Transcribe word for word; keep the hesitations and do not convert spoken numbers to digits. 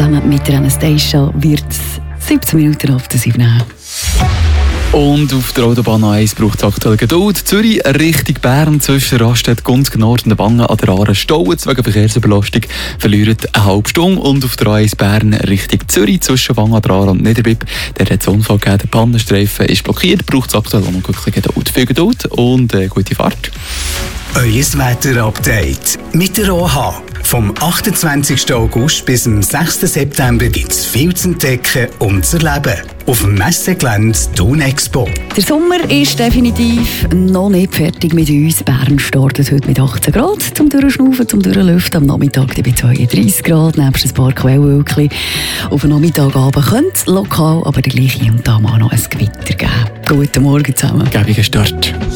zusammen mit der Anastasia wird es siebzehn Minuten auf der sieben. Und auf der Autobahn A eins braucht es aktuell Geduld. Zürich Richtung Bern zwischen Raststätte, Gunzgen Nord und Wangen an der Aare stauen. Wegen Verkehrsüberlastung verlieren eine halbe Stunde. Und auf der A eins Bern Richtung Zürich zwischen Wangen an der Aare und Niederbipp. Der hat es Unfall gegeben. Der Pannenstreifen ist blockiert. Braucht es aktuell auch noch ein bisschen Geduld. Viel Geduld und äh, gute Fahrt. Euer Wetter-Update mit der O H. Vom achtundzwanzigsten August bis zum sechsten September gibt es viel zu entdecken und zu erleben. Auf dem Messegelände Thun Expo. Der Sommer ist definitiv noch nicht fertig mit uns. Bern startet heute mit achtzehn Grad zum Durchschnaufen, zum Durchlüften. Am Nachmittag bei zweiunddreissig Grad, nebst ein paar Quellwölkchen. Auf den Nachmittagabend könnte es lokal, aber gleich hier und da mal noch ein Gewitter geben. Guten Morgen zusammen. Gäbiger Start.